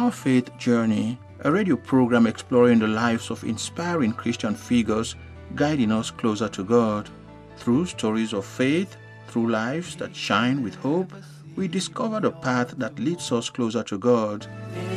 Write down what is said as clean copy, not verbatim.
Our Faith Journey, a radio program exploring the lives of inspiring Christian figures guiding us closer to God. Through stories of faith, through lives that shine with hope, we discover the path that leads us closer to God.